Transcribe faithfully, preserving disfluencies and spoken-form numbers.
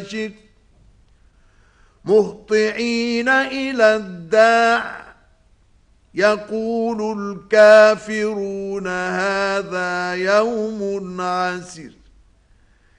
كاشف مهطعين إلى الداع يقول الكافرون هذا يوم عسر